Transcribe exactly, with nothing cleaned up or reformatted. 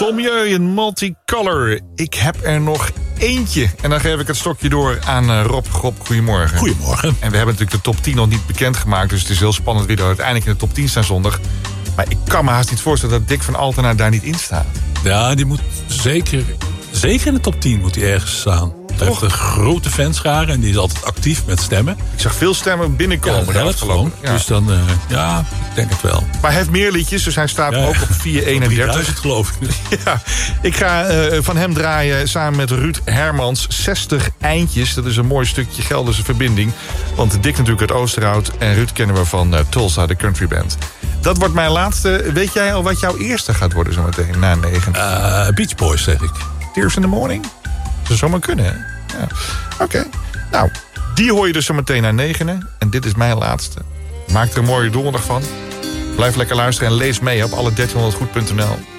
Sommieu in Multicolor. Ik heb er nog eentje. En dan geef ik het stokje door aan uh, Rob. Rob, goedemorgen. Goedemorgen. En we hebben natuurlijk de top tien nog niet bekendgemaakt. Dus het is heel spannend wie er uiteindelijk in de top tien staan zondag. Maar ik kan me haast niet voorstellen dat Dick van Altena daar niet in staat. Ja, die moet zeker, zeker in de top tien moet hij ergens staan. Hij heeft een grote fanschare en die is altijd actief met stemmen. Ik zag veel stemmen binnenkomen. Ja, dat helpt gewoon. Ja. Dus dan, uh, ja, ik denk het wel. Maar hij heeft meer liedjes, dus hij staat ja, ook op vier eenendertig. drieduizend geloof ik. Ja, ik ga uh, van hem draaien samen met Ruud Hermans zestig eindjes. Dat is een mooi stukje Gelderse verbinding. Want Dick natuurlijk uit Oosterhout en Ruud kennen we van uh, Tulsa, de country band. Dat wordt mijn laatste. Weet jij al wat jouw eerste gaat worden zometeen na negen? Uh, Beach Boys, zeg ik. Tears in the Morning? Dat zou maar kunnen, hè? Ja. Oké. Okay. Nou, die hoor je dus zometeen na negenen. En dit is mijn laatste. Maak er een mooie donderdag van. Blijf lekker luisteren en lees mee op alle dertienhonderd goed punt n l.